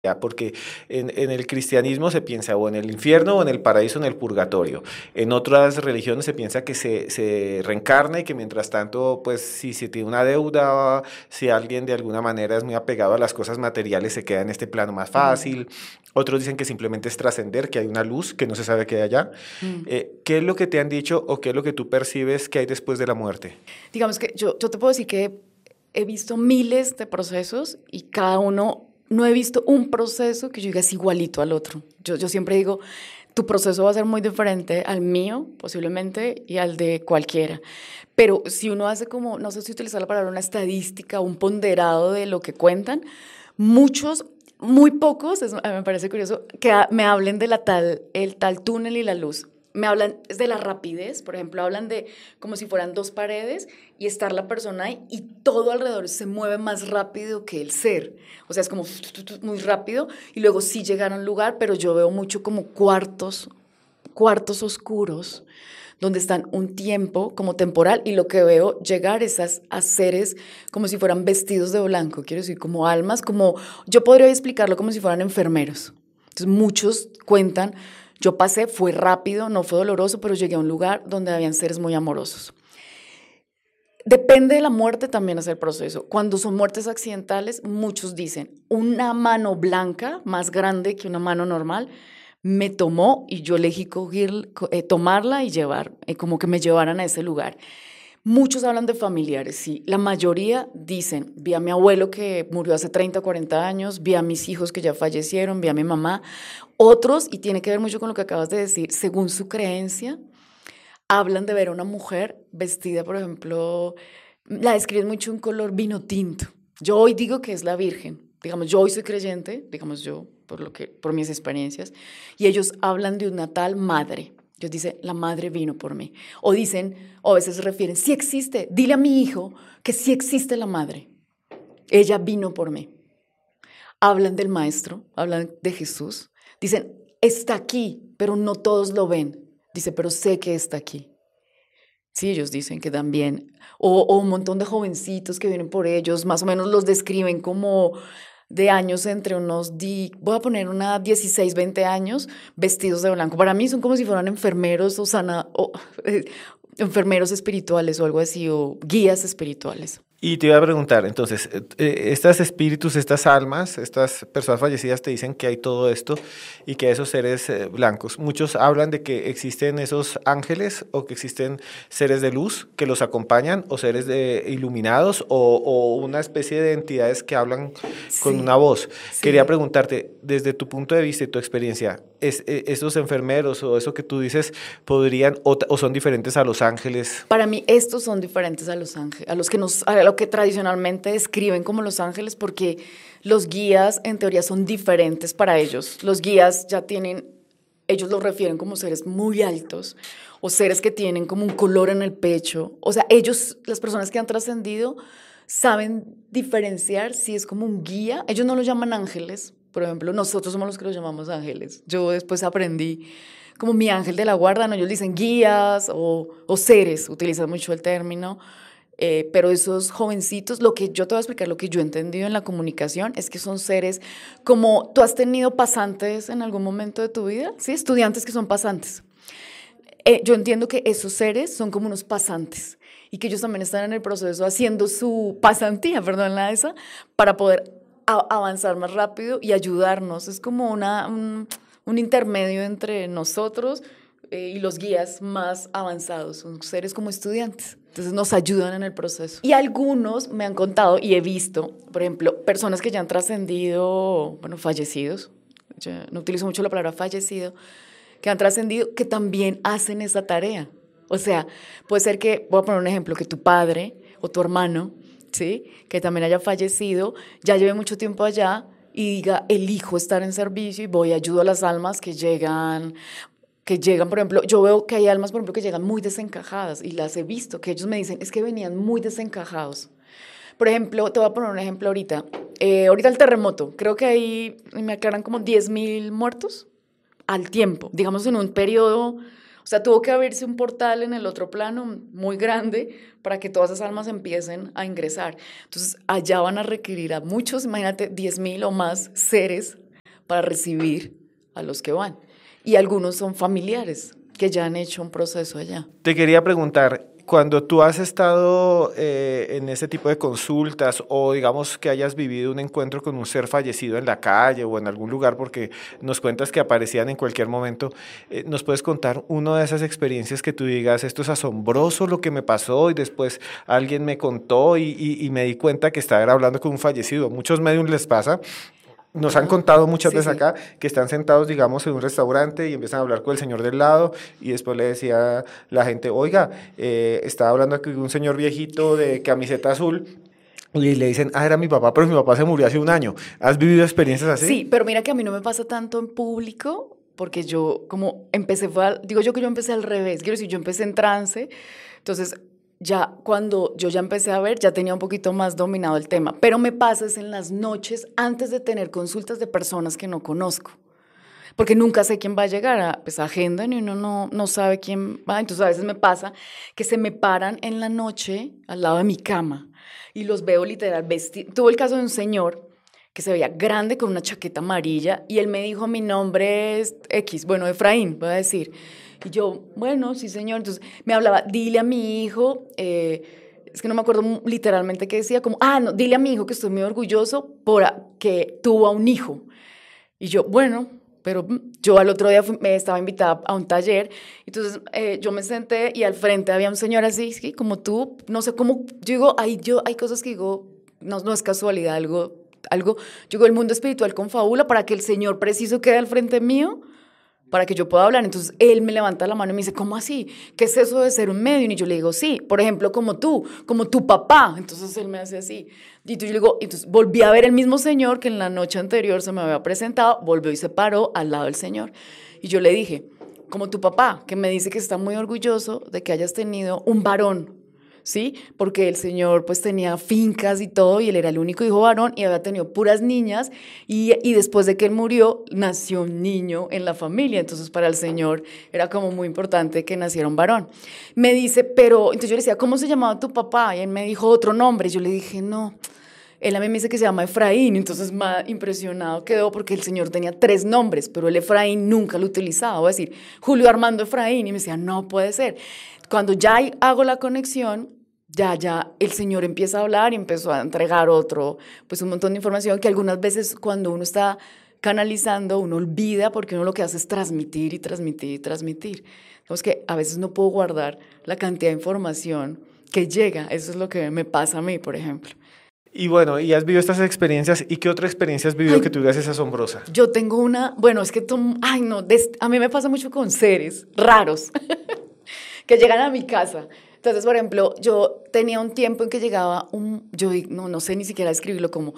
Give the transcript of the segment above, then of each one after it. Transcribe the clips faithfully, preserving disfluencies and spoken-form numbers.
Ya, porque en, en el cristianismo se piensa o en el infierno o en el paraíso o en el purgatorio. En otras religiones se piensa que se, se reencarna y que mientras tanto, pues si se tiene una deuda, si alguien de alguna manera es muy apegado a las cosas materiales, se queda en este plano más Mm, fácil. Otros dicen que simplemente es trascender, que hay una luz que no se sabe qué hay allá. mm. Eh, ¿qué es lo que te han dicho o qué es lo que tú percibes que hay después de la muerte? Digamos que yo, yo te puedo decir que he visto miles de procesos y cada uno, no he visto un proceso que yo diga es igualito al otro. Yo, yo siempre digo, tu proceso va a ser muy diferente al mío, posiblemente, y al de cualquiera. Pero si uno hace como, no sé si utilizar la palabra, una estadística, un ponderado de lo que cuentan, muchos, muy pocos, es- me parece curioso, que ha- me hablen de la tal, el tal túnel y la luz. Me hablan de la rapidez, por ejemplo, hablan de como si fueran dos paredes y estar la persona ahí y todo alrededor se mueve más rápido que el ser. O sea, es como muy rápido y luego sí llegar a un lugar, pero yo veo mucho como cuartos, cuartos oscuros donde están un tiempo como temporal y lo que veo llegar es a, a seres como si fueran vestidos de blanco, quiero decir, como almas, como yo podría explicarlo como si fueran enfermeros. Entonces muchos cuentan, yo pasé, fue rápido, no fue doloroso, pero llegué a un lugar donde habían seres muy amorosos. Depende de la muerte también es el proceso. Cuando son muertes accidentales, muchos dicen, una mano blanca, más grande que una mano normal, me tomó y yo elegí coger, eh, tomarla y llevar, eh, como que me llevaran a ese lugar. Muchos hablan de familiares, sí. La mayoría dicen, vi a mi abuelo que murió hace treinta, cuarenta años, vi a mis hijos que ya fallecieron, vi a mi mamá. Otros, y tiene que ver mucho con lo que acabas de decir, según su creencia, hablan de ver a una mujer vestida, por ejemplo, la describen mucho un color vino tinto. Yo hoy digo que es la Virgen. Digamos, yo hoy soy creyente, digamos yo, por, lo que, por mis experiencias, y ellos hablan de una tal madre. Ellos dicen, la madre vino por mí. O dicen, o a veces se refieren, sí existe, dile a mi hijo que sí existe la madre. Ella vino por mí. Hablan del maestro, hablan de Jesús. Dicen, está aquí, pero no todos lo ven. Dice, pero sé que está aquí. Sí, ellos dicen que también, o, o un montón de jovencitos que vienen por ellos, más o menos los describen como de años entre unos, di, voy a poner una dieciséis, veinte años, vestidos de blanco. Para mí son como si fueran enfermeros o, sana, o eh, enfermeros espirituales o algo así, o guías espirituales. Y te iba a preguntar, entonces, eh, eh, estas espíritus, estas almas, estas personas fallecidas te dicen que hay todo esto y que esos seres eh, blancos, muchos hablan de que existen esos ángeles o que existen seres de luz que los acompañan o seres de iluminados o, o una especie de entidades que hablan con una Sí, voz. Quería sí. preguntarte, desde tu punto de vista y tu experiencia, ¿es, eh, esos enfermeros o eso que tú dices podrían o, o son diferentes a los ángeles? Para mí estos son diferentes a los ángeles, a los que nos, a lo que tradicionalmente describen como los ángeles, porque los guías en teoría son diferentes para ellos. Los guías ya tienen, ellos los refieren como seres muy altos o seres que tienen como un color en el pecho. O sea, ellos, las personas que han trascendido, saben diferenciar si es como un guía. Ellos no lo llaman ángeles, por ejemplo, nosotros somos los que los llamamos ángeles. Yo después aprendí como mi ángel de la guarda, ¿no? Ellos dicen guías o, o seres, utilizan mucho el término, eh, pero esos jovencitos, lo que yo te voy a explicar, lo que yo he entendido en la comunicación es que son seres como tú has tenido pasantes en algún momento de tu vida, ¿sí? Estudiantes que son pasantes. Eh, yo entiendo que esos seres son como unos pasantes y que ellos también están en el proceso haciendo su pasantía, perdón, la esa, para poder a- avanzar más rápido y ayudarnos. Es como una, un, un intermedio entre nosotros eh, y los guías más avanzados. Son seres como estudiantes. Entonces nos ayudan en el proceso. Y algunos me han contado y he visto, por ejemplo, personas que ya han trascendido, bueno, fallecidos. Yo no utilizo mucho la palabra fallecido, que han trascendido, que también hacen esa tarea. O sea, puede ser que, voy a poner un ejemplo, que tu padre o tu hermano, ¿sí? Que también haya fallecido, ya lleve mucho tiempo allá y diga, elijo estar en servicio y voy, ayudo a las almas que llegan, que llegan, por ejemplo, yo veo que hay almas, por ejemplo, que llegan muy desencajadas y las he visto, que ellos me dicen, es que venían muy desencajados. Por ejemplo, te voy a poner un ejemplo ahorita. Eh, ahorita el terremoto, creo que ahí me aclaran como diez mil muertos al tiempo, digamos en un periodo, o sea, tuvo que abrirse un portal en el otro plano muy grande para que todas esas almas empiecen a ingresar. Entonces, allá van a requerir a muchos, imagínate, diez mil o más seres para recibir a los que van. Y algunos son familiares que ya han hecho un proceso allá. Te quería preguntar, cuando tú has estado eh, en ese tipo de consultas o digamos que hayas vivido un encuentro con un ser fallecido en la calle o en algún lugar, porque nos cuentas que aparecían en cualquier momento, eh, ¿nos puedes contar una de esas experiencias que tú digas, esto es asombroso lo que me pasó y después alguien me contó y, y, y me di cuenta que estaba hablando con un fallecido? Muchos medios les pasa. Nos han contado muchas Sí, veces sí. acá que están sentados, digamos, en un restaurante y empiezan a hablar con el señor del lado y después le decía la gente, oiga, eh, estaba hablando aquí con un señor viejito de camiseta azul y le dicen, ah, era mi papá, pero mi papá se murió hace un año. ¿Has vivido experiencias así? Sí, pero mira que a mí no me pasa tanto en público, porque yo como empecé, fue al- digo yo que yo empecé al revés, quiero decir, yo empecé en trance, entonces ya cuando yo ya empecé a ver, ya tenía un poquito más dominado el tema, pero me pasa es en las noches antes de tener consultas de personas que no conozco. Porque nunca sé quién va a llegar, a, pues agendan y uno no, no sabe quién va. Entonces a veces me pasa que se me paran en la noche al lado de mi cama y los veo literal vestidos. Tuve el caso de un señor que se veía grande con una chaqueta amarilla y él me dijo, mi nombre es X, bueno, Efraín, voy a decir. Y yo, bueno, sí señor. Entonces me hablaba, dile a mi hijo, eh, es que no me acuerdo literalmente qué decía, como, ah, no, dile a mi hijo que estoy muy orgulloso por a- que tuvo a un hijo. Y yo, bueno, pero yo al otro día fui, me estaba invitada a un taller, entonces eh, yo me senté y al frente había un señor así, sí, como tú, no sé cómo, yo digo, hay, yo, hay cosas que digo, no, no es casualidad, algo, algo, yo digo, el mundo espiritual confabula para que el señor preciso quede al frente mío, para que yo pueda hablar. Entonces él me levanta la mano y me dice, ¿cómo así? ¿Qué es eso de ser un medium? Y yo le digo, sí, por ejemplo, como tú, como tu papá. Entonces él me hace así. Y yo le digo, entonces volví a ver el mismo señor que en la noche anterior se me había presentado, volvió y se paró al lado del señor. Y yo le dije, como tu papá, que me dice que está muy orgulloso de que hayas tenido un varón, ¿sí? Porque el señor pues tenía fincas y todo y él era el único hijo varón y había tenido puras niñas y, y después de que él murió nació un niño en la familia, entonces para el señor era como muy importante que naciera un varón. Me dice, pero, entonces yo le decía, ¿cómo se llamaba tu papá? Y él me dijo otro nombre, yo le dije, no. Él a mí me dice que se llama Efraín, entonces más impresionado quedó porque el señor tenía tres nombres, pero el Efraín nunca lo utilizaba. Voy a decir, Julio Armando Efraín, y me decía, no puede ser. Cuando ya hago la conexión, ya, ya el señor empieza a hablar y empezó a entregar otro, pues un montón de información que algunas veces cuando uno está canalizando, uno olvida porque uno lo que hace es transmitir y transmitir y transmitir. Digamos que a veces no puedo guardar la cantidad de información que llega. Eso es lo que me pasa a mí, por ejemplo. Y bueno, y has vivido estas experiencias, ¿y qué otra experiencia has vivido Ay, que tú digas es asombrosa? yo tengo una, bueno, es que, tú, ay, no, des, a mí me pasa mucho con seres raros que llegan a mi casa. Entonces, por ejemplo, yo tenía un tiempo en que llegaba un, yo no, no sé ni siquiera escribirlo como,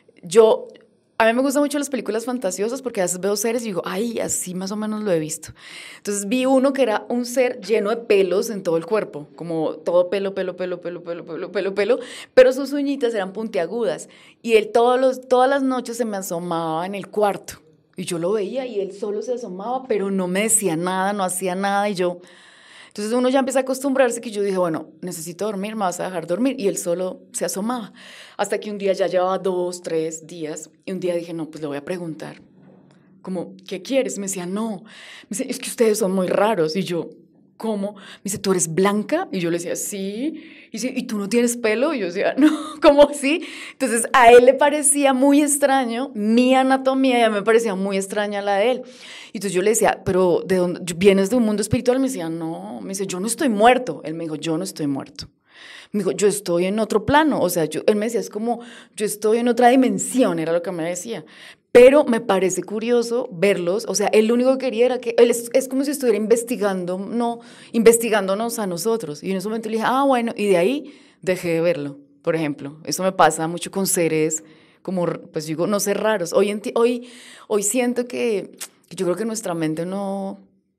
yo, a mí me gustan mucho las películas fantasiosas porque a veces veo seres y digo, ay, así más o menos lo he visto. Entonces vi uno que era un ser lleno de pelos en todo el cuerpo, como todo pelo, pelo, pelo, pelo, pelo, pelo, pelo, pelo, pero sus uñitas eran puntiagudas y él todos los, todas las noches se me asomaba en el cuarto y yo lo veía y él solo se asomaba, pero no me decía nada, no hacía nada y yo... Entonces uno ya empieza a acostumbrarse que yo dije, bueno, necesito dormir, me vas a dejar dormir. Y él solo se asomaba. Hasta que un día ya llevaba dos, tres días. Y un día dije, no, pues le voy a preguntar. Como, ¿qué quieres? Me decía, no. Me dice, es que ustedes son muy raros. Y yo, ¿cómo? Me dice, ¿tú eres blanca? Y yo le decía, sí. Y dice, ¿y tú no tienes pelo? Y yo decía, no, ¿cómo sí? Entonces a él le parecía muy extraño mi anatomía y a mí me parecía muy extraña la de él. Y entonces yo le decía, ¿pero de dónde vienes de un mundo espiritual? Me decía, no. Me dice, yo no estoy muerto. Él me dijo, yo no estoy muerto. Me dijo, yo estoy en otro plano. O sea, yo, él me decía, es como, yo estoy en otra dimensión, era lo que me decía. Pero me parece curioso verlos, o sea, él lo único que quería era que, él es, es como si estuviera investigando, no, investigándonos a nosotros. Y en ese momento le dije, ah, bueno, y de ahí dejé de verlo, por ejemplo. Eso me pasa mucho con seres, como, pues digo, no sé, raros. Hoy, en ti, hoy, hoy siento que, que yo creo que nuestra mente no,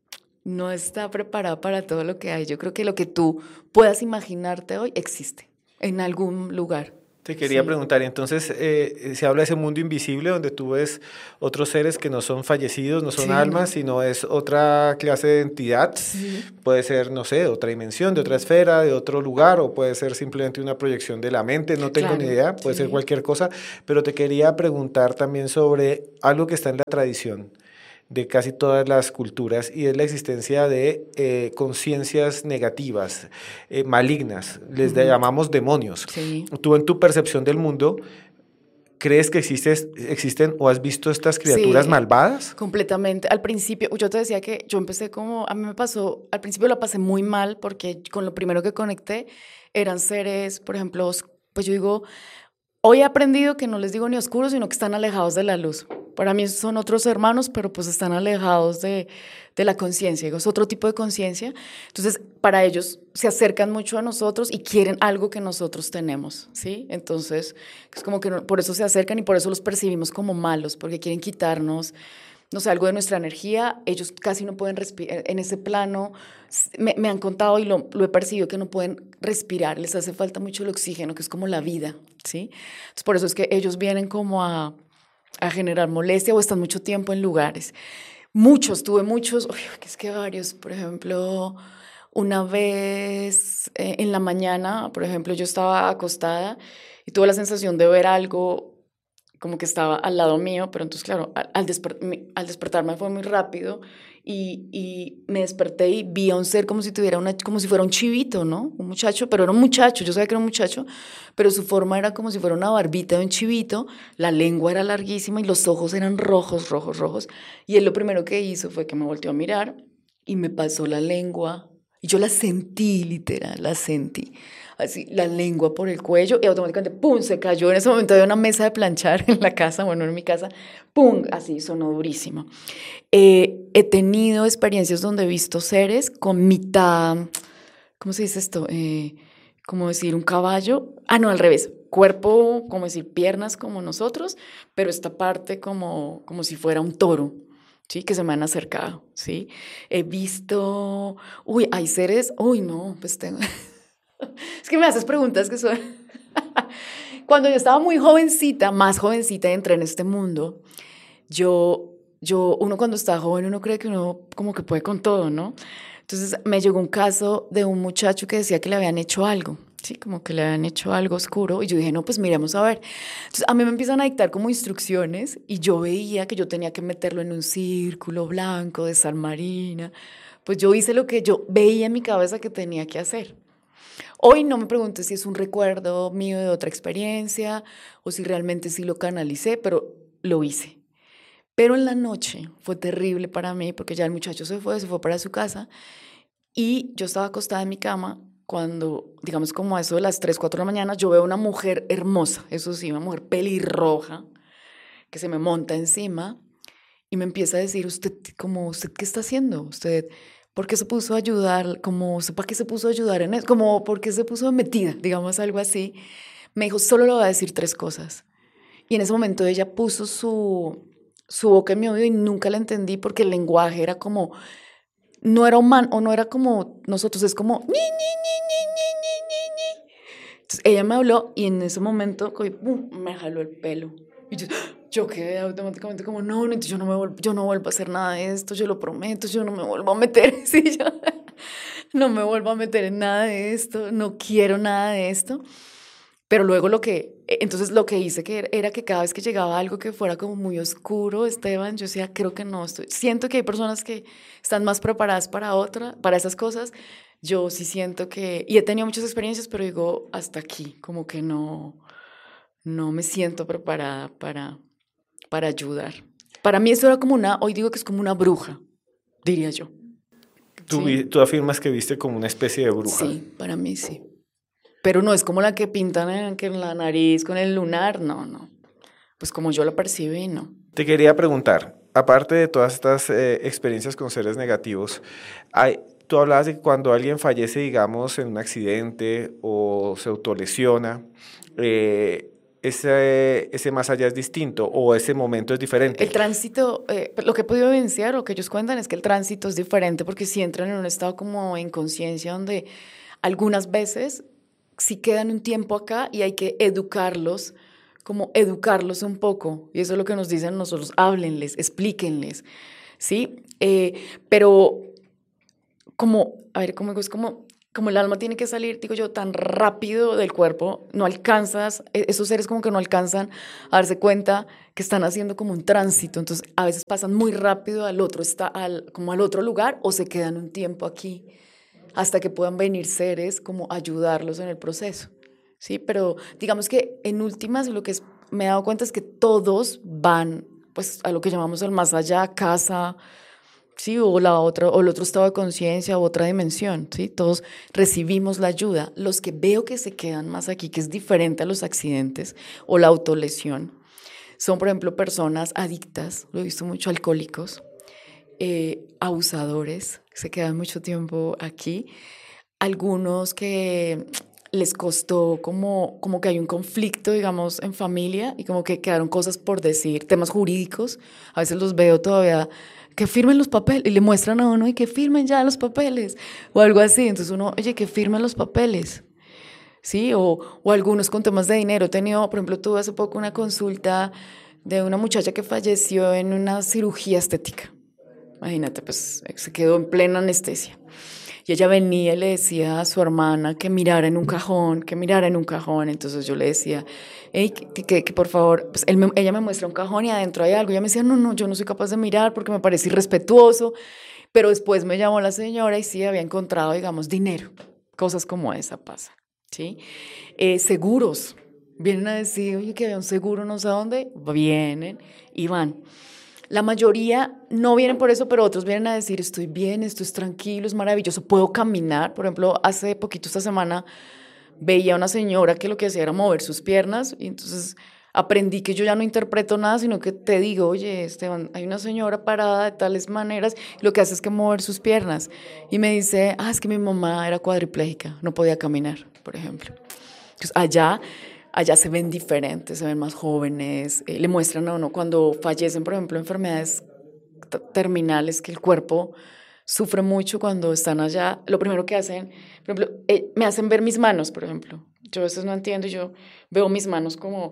no está preparada para todo lo que hay. Yo creo que lo que tú puedas imaginarte hoy existe en algún lugar. Te quería Sí. preguntar, entonces, eh, se habla de ese mundo invisible donde tú ves otros seres que no son fallecidos, no son Sí, almas, no. sino es otra clase de entidad. Sí. Puede ser, no sé, de otra dimensión, de otra esfera, de otro lugar, o puede ser simplemente una proyección de la mente, no tengo ni Claro, idea, puede ser sí. cualquier cosa, pero te quería preguntar también sobre algo que está en la tradición de casi todas las culturas y es la existencia de eh, conciencias negativas, eh, malignas, les de- Ujú. llamamos demonios. Sí. Tú en tu percepción del mundo, ¿crees que existes, existen o has visto estas criaturas Sí, malvadas? completamente. Al principio, yo te decía que yo empecé como, a mí me pasó, al principio la pasé muy mal porque con lo primero que conecté eran seres, por ejemplo, os- pues yo digo, hoy he aprendido que no les digo ni oscuros, sino que están alejados de la luz. Para mí son otros hermanos, pero pues están alejados de, de la conciencia. Digo, es otro tipo de conciencia. Entonces, para ellos se acercan mucho a nosotros y quieren algo que nosotros tenemos, ¿sí? Entonces, es como que no- por eso se acercan y por eso los percibimos como malos, porque quieren quitarnos, no sé, algo de nuestra energía. Ellos casi no pueden respirar en ese plano. S- Me, me han contado y lo, lo he percibido que no pueden respirar. Les hace falta mucho el oxígeno, que es como la vida, ¿sí? Entonces, por eso es que ellos vienen como a, a generar molestia o están mucho tiempo en lugares. Muchos, tuve muchos, uy, que es que varios, por ejemplo, una vez eh, en la mañana, por ejemplo, yo estaba acostada y tuve la sensación de ver algo como que estaba al lado mío, pero entonces, claro, al, al, desper mi, al despertarme fue muy rápido y, y, me desperté y vi a un ser como si tuviera una, como si fuera un chivito, ¿no? Un muchacho, pero era un muchacho, yo sabía que era un muchacho, pero su forma era como si fuera una barbita de un chivito, la lengua era larguísima y los ojos eran rojos, rojos, rojos, y él lo primero que hizo fue que me volteó a mirar y me pasó la lengua, y yo la sentí, literal, la sentí así la lengua por el cuello y automáticamente, ¡pum!, se cayó. En ese momento había una mesa de planchar en la casa, bueno, en mi casa, ¡pum!, así sonó durísimo. Eh, he tenido experiencias donde he visto seres con mitad, ¿cómo se dice esto? Eh, como decir un caballo, ah, no, al revés, cuerpo, como decir piernas como nosotros, pero esta parte como, como si fuera un toro. Sí, que se me han acercado, ¿sí? He visto, uy, hay seres, uy, no, pues tengo, es que me haces preguntas que son... Cuando yo estaba muy jovencita, más jovencita, entré en este mundo, yo, yo, uno cuando está joven, uno cree que uno como que puede con todo, ¿no? Entonces me llegó un caso de un muchacho que decía que le habían hecho algo, sí, como que le habían hecho algo oscuro, y yo dije, no, pues miremos a ver. Entonces a mí me empiezan a dictar como instrucciones, y yo veía que yo tenía que meterlo en un círculo blanco de sal marina, pues yo hice lo que yo veía en mi cabeza que tenía que hacer. Hoy no me preguntes si es un recuerdo mío de otra experiencia o si realmente sí lo canalicé, pero lo hice. Pero en la noche fue terrible para mí porque ya el muchacho se fue, se fue para su casa y yo estaba acostada en mi cama cuando, digamos como a eso de las tres, cuatro de la mañana, yo veo una mujer hermosa, eso sí, una mujer pelirroja que se me monta encima y me empieza a decir, usted, como, ¿usted qué está haciendo? Usted, ¿por qué se puso a ayudar? Como, ¿para qué se puso a ayudar en eso? Como, ¿por qué se puso metida? Digamos algo así. Me dijo, solo le voy a decir tres cosas. Y en ese momento ella puso su, su boca en mi oído y nunca la entendí porque el lenguaje era como, no era humano, o no era como nosotros, es como, ñi, ñi, ñi, ñi, ñi, ñi, ñi. Entonces ella me habló y en ese momento como, ¡pum!, me jaló el pelo. Y yo, yo quedé automáticamente como, no, no, yo no, me vuelvo, yo no vuelvo a hacer nada de esto, yo lo prometo, yo no me vuelvo a meter, sí, yo no me vuelvo a meter en nada de esto, no quiero nada de esto. Pero luego lo que, e, entonces lo que hice que era, era que cada vez que llegaba algo que fuera como muy oscuro, Esteban, yo decía, creo que no, estoy, siento que hay personas que están más preparadas para otra, para esas cosas. Yo sí siento que, y he tenido muchas experiencias, pero digo, hasta aquí, como que no, no me siento preparada para, para ayudar. Para mí eso era como una, hoy digo que es como una bruja, diría yo. Tú, ¿Sí? vi- tú afirmas que viste como una especie de bruja. Sí, para mí sí. Pero no es como la que pintan en, que en la nariz con el lunar, no, no. Pues como yo lo percibí, no. Te quería preguntar, aparte de todas estas eh, experiencias con seres negativos, hay, tú hablabas de que cuando alguien fallece, digamos, en un accidente o se autolesiona, eh, ese, ese más allá es distinto o ese momento es diferente. El tránsito, eh, lo que he podido evidenciar, lo que ellos cuentan es que el tránsito es diferente porque si entran en un estado como en conciencia donde algunas veces sí quedan un tiempo acá y hay que educarlos, como educarlos un poco. Y eso es lo que nos dicen nosotros, háblenles, explíquenles, ¿sí? Eh, pero como, a ver, ¿cómo digo? Es como, como el alma tiene que salir, digo yo, tan rápido del cuerpo, no alcanzas, esos seres como que no alcanzan a darse cuenta que están haciendo como un tránsito, entonces a veces pasan muy rápido al otro, está al, como al otro lugar o se quedan un tiempo aquí hasta que puedan venir seres como ayudarlos en el proceso, ¿sí? Pero digamos que en últimas lo que es, me he dado cuenta es que todos van pues a lo que llamamos el más allá, casa, sí, o la otra, o el otro estado de conciencia, o otra dimensión, ¿sí? Todos recibimos la ayuda. Los que veo que se quedan más aquí, que es diferente a los accidentes o la autolesión, son, por ejemplo, personas adictas, lo he visto mucho, alcohólicos, eh, abusadores, que se quedan mucho tiempo aquí, algunos que les costó como, como que hay un conflicto, digamos, en familia y como que quedaron cosas por decir, temas jurídicos, a veces los veo todavía que firmen los papeles, y le muestran a uno y que firmen ya los papeles, o algo así, entonces uno, oye, que firmen los papeles, ¿sí? O, o algunos con temas de dinero, he tenido, por ejemplo, tuve hace poco una consulta de una muchacha que falleció en una cirugía estética, imagínate, pues se quedó en plena anestesia, y ella venía y le decía a su hermana que mirara en un cajón, que mirara en un cajón, entonces yo le decía, hey, que, que, que por favor, pues él me, ella me muestra un cajón y adentro hay algo, y ella me decía, no, no, yo no soy capaz de mirar porque me parece irrespetuoso, pero después me llamó la señora y sí, había encontrado, digamos, dinero, cosas como esa pasan, ¿sí? Eh, seguros, vienen a decir, oye, que había un seguro no sé dónde, vienen y van. La mayoría no vienen por eso, pero otros vienen a decir, estoy bien, estoy tranquilo, es maravilloso, puedo caminar. Por ejemplo, hace poquito esta semana veía a una señora que lo que hacía era mover sus piernas y entonces aprendí que yo ya no interpreto nada, sino que te digo, oye, Esteban, hay una señora parada de tales maneras y lo que hace es que mover sus piernas. Y me dice, ah, es que mi mamá era cuadriplégica, no podía caminar, por ejemplo. Entonces, allá... Allá se ven diferentes, se ven más jóvenes, eh, le muestran a uno cuando fallecen, por ejemplo, enfermedades t- terminales, que el cuerpo sufre mucho cuando están allá. Lo primero que hacen, por ejemplo, eh, me hacen ver mis manos, por ejemplo. Yo a veces no entiendo, yo veo mis manos como,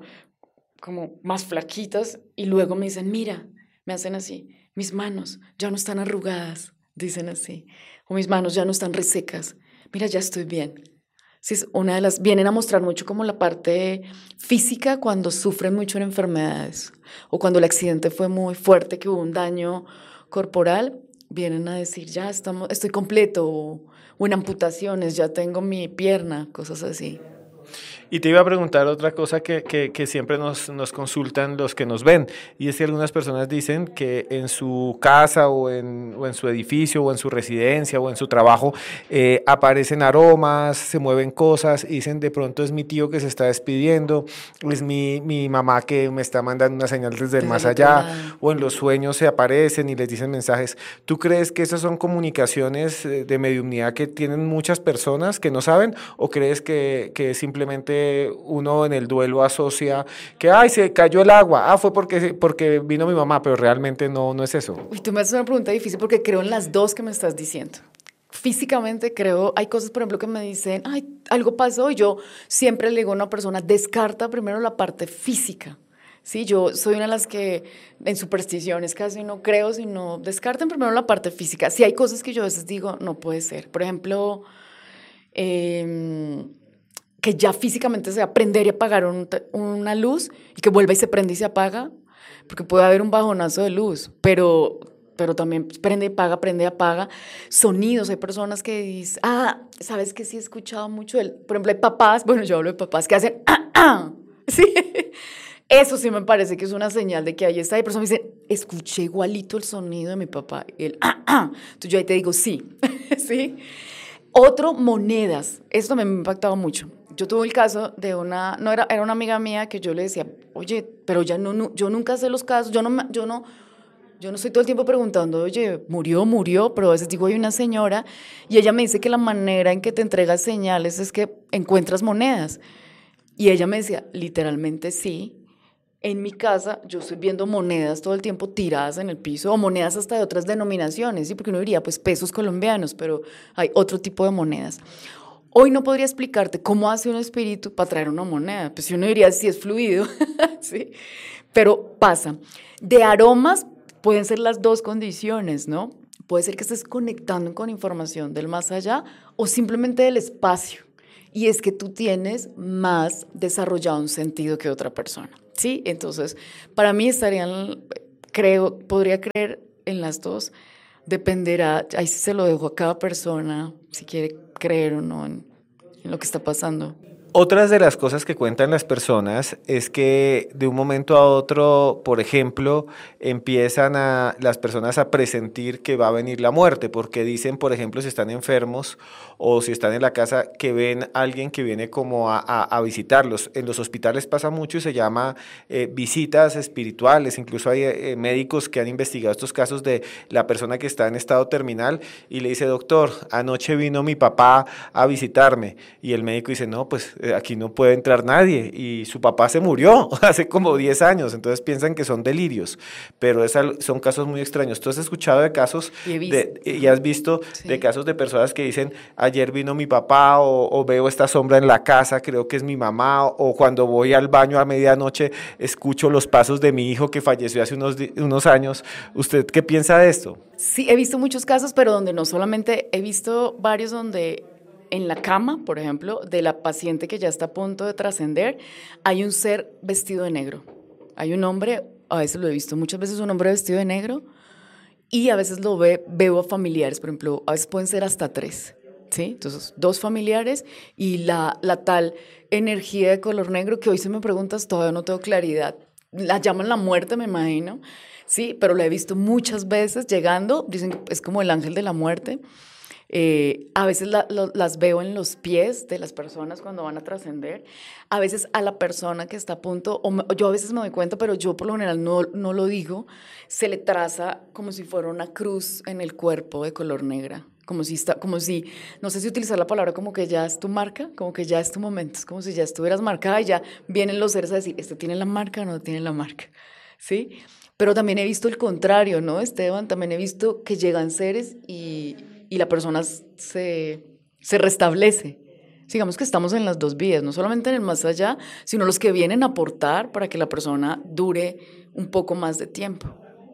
como más flaquitas y luego me dicen, mira, me hacen así, mis manos ya no están arrugadas, dicen así, o mis manos ya no están resecas, mira, ya estoy bien. Sí, es una de las, vienen a mostrar mucho como la parte física cuando sufren mucho en enfermedades o cuando el accidente fue muy fuerte, que hubo un daño corporal, vienen a decir, ya estamos, estoy completo, o, o en amputaciones, ya tengo mi pierna, cosas así. Y te iba a preguntar otra cosa que, que, que siempre nos, nos consultan los que nos ven, y es que algunas personas dicen que en su casa o en, o en su edificio o en su residencia o en su trabajo eh, aparecen aromas, se mueven cosas, y dicen de pronto es mi tío que se está despidiendo, es mi, mi mamá que me está mandando una señal desde el Desde más el otro allá, lado. o en los sueños se aparecen y les dicen mensajes. ¿Tú crees que esas son comunicaciones eh, de mediumnidad que tienen muchas personas que no saben, o crees que, que simplemente uno en el duelo asocia que, ay, se cayó el agua, ah, fue porque, porque vino mi mamá, pero realmente no, no es eso? Uy, tú me haces una pregunta difícil porque creo en las dos que me estás diciendo. Físicamente creo, hay cosas, por ejemplo, que me dicen, ay, algo pasó, y yo siempre le digo a una persona, descarta primero la parte física. Sí, yo soy una de las que en supersticiones casi no creo, sino descarten primero la parte física. Sí, hay cosas que yo a veces digo, no puede ser. Por ejemplo, eh, que ya físicamente sea prender y apagar un, una luz y que vuelva y se prende y se apaga, porque puede haber un bajonazo de luz, pero, pero también prende y apaga, prende y apaga. Sonidos, hay personas que dicen, ah, ¿sabes qué? Sí he escuchado mucho, el, por ejemplo, hay papás, bueno, yo hablo de papás que hacen, ah, ah, ¿sí? Eso sí me parece que es una señal de que ahí está. Hay personas que dicen, escuché igualito el sonido de mi papá, y el, ah, ah. Entonces yo ahí te digo, sí, ¿sí? Otro, monedas. Esto me ha impactado mucho. Yo tuve el caso de una, no era, era una amiga mía que yo le decía, oye, pero ya no, no yo nunca sé los casos, yo no, yo no, yo no estoy todo el tiempo preguntando, oye, murió, murió, pero a veces digo, hay una señora, y ella me dice que la manera en que te entregas señales es que encuentras monedas. Y ella me decía, literalmente sí. En mi casa yo estoy viendo monedas todo el tiempo tiradas en el piso, o monedas hasta de otras denominaciones, ¿sí? Porque uno diría, pues pesos colombianos, pero hay otro tipo de monedas. Hoy no podría explicarte cómo hace un espíritu para traer una moneda. Pues si uno diría si es fluido, ¿sí? Pero pasa. De aromas pueden ser las dos condiciones, ¿no? Puede ser que estés conectando con información del más allá o simplemente del espacio. Y es que tú tienes más desarrollado un sentido que otra persona, ¿sí? Entonces, para mí estarían, creo, podría creer en las dos. Dependerá, ahí sí se lo dejo a cada persona, si quiere creer o no en, en lo que está pasando. Otras de las cosas que cuentan las personas es que de un momento a otro, por ejemplo, empiezan a, las personas a presentir que va a venir la muerte, porque dicen, por ejemplo, si están enfermos o si están en la casa, que ven a alguien que viene como a, a, a visitarlos. En los hospitales pasa mucho y se llama eh, visitas espirituales. Incluso hay eh, médicos que han investigado estos casos de la persona que está en estado terminal y le dice, doctor, anoche vino mi papá a visitarme. Y el médico dice, no, pues aquí no puede entrar nadie y su papá se murió hace como diez años, entonces piensan que son delirios, pero es, son casos muy extraños. ¿Tú has escuchado de casos y, de, y has visto sí. de casos de personas que dicen ayer vino mi papá o, o veo esta sombra en la casa, creo que es mi mamá, o, o cuando voy al baño a medianoche escucho los pasos de mi hijo que falleció hace unos, unos años? ¿Usted qué piensa de esto? Sí, he visto muchos casos, pero donde no solamente, he visto varios donde en la cama, por ejemplo, de la paciente que ya está a punto de trascender, hay un ser vestido de negro. Hay un hombre, a veces lo he visto muchas veces, un hombre vestido de negro, y a veces lo ve, veo a familiares, por ejemplo, a veces pueden ser hasta tres, ¿sí? Entonces, dos familiares y la, la tal energía de color negro que hoy si me preguntas todavía no tengo claridad. La llaman la muerte, me imagino, sí, pero la he visto muchas veces llegando, dicen que es como el ángel de la muerte. Eh, a veces la, lo, las veo en los pies de las personas cuando van a trascender, a veces a la persona que está a punto, o me, yo a veces me doy cuenta, pero yo por lo general no, no lo digo, se le traza como si fuera una cruz en el cuerpo de color negra, como si, está, como si, no sé si utilizar la palabra como que ya es tu marca, como que ya es tu momento, es como si ya estuvieras marcada y ya vienen los seres a decir, ¿este tiene la marca o no tiene la marca? ¿Sí? Pero también he visto el contrario, ¿no, Esteban? También he visto que llegan seres y... y la persona se, se restablece. Digamos que estamos en las dos vías, no solamente en el más allá, sino los que vienen a aportar para que la persona dure un poco más de tiempo.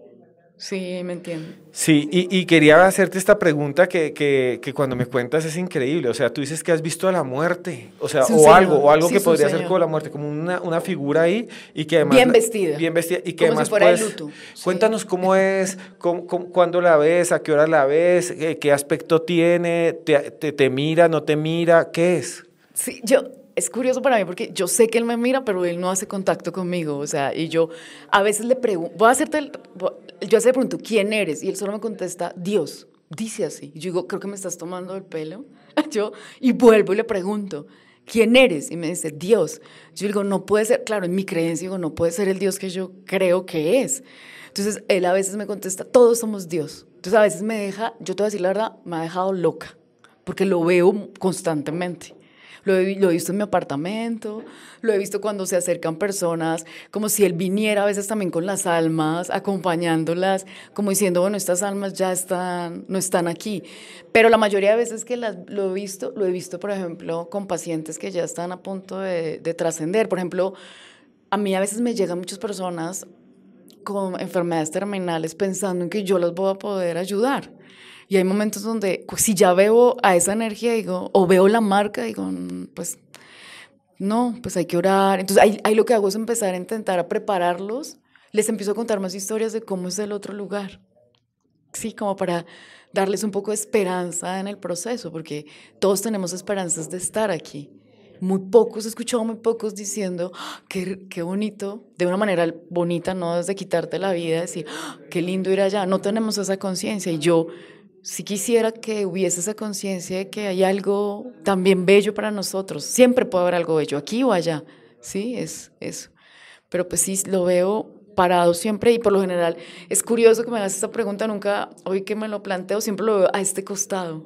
Sí, me entiendo. Sí, y, y quería hacerte esta pregunta que, que, que cuando me cuentas es increíble. O sea, tú dices que has visto a la muerte, o sea, o algo, o algo sí, que podría señor. ser como la muerte, como una, una figura ahí y que además... Bien vestida. Bien vestida y que como además si fuera puedes... de luto. Cuéntanos sí. cómo es, cómo, cómo, cuándo la ves, a qué hora la ves, qué, qué aspecto tiene, te, te, te mira, no te mira, ¿qué es? Sí, yo... Es curioso para mí porque yo sé que él me mira, pero él no hace contacto conmigo, o sea, y yo a veces le pregunto, voy a hacerte, el, yo a le pregunto, ¿quién eres? Y él solo me contesta, Dios, dice así. Y yo digo, creo que me estás tomando el pelo. Yo, y vuelvo y le pregunto, ¿quién eres? Y me dice, Dios. Yo digo, no puede ser, claro, en mi creencia digo, no puede ser el Dios que yo creo que es. Entonces, él a veces me contesta, todos somos Dios. Entonces, a veces me deja, yo te voy a decir la verdad, me ha dejado loca, porque lo veo constantemente. Lo he, lo he visto en mi apartamento, lo he visto cuando se acercan personas, como si él viniera a veces también con las almas, acompañándolas, como diciendo, bueno, estas almas ya están, no están aquí. Pero la mayoría de veces que las, lo he visto, lo he visto, por ejemplo, con pacientes que ya están a punto de, de trascender. Por ejemplo, a mí a veces me llegan muchas personas con enfermedades terminales pensando en que yo las voy a poder ayudar. Y hay momentos donde, pues, si ya veo a esa energía, digo, o veo la marca, digo, pues, no, pues hay que orar. Entonces, ahí, ahí lo que hago es empezar a intentar a prepararlos. Les empiezo a contar más historias de cómo es el otro lugar. Sí, como para darles un poco de esperanza en el proceso, porque todos tenemos esperanzas de estar aquí. Muy pocos, he escuchado muy pocos diciendo, ¡ah, qué, qué bonito! De una manera bonita, no desde quitarte la vida, decir, ¡ah, qué lindo ir allá! No tenemos esa conciencia y yo... Si quisiera que hubiese esa conciencia de que hay algo también bello para nosotros. Siempre puede haber algo bello, aquí o allá. Sí, es eso. Pero pues sí, lo veo parado siempre y por lo general es curioso que me hagas esta pregunta. Nunca, hoy que me lo planteo, siempre lo veo a este costado.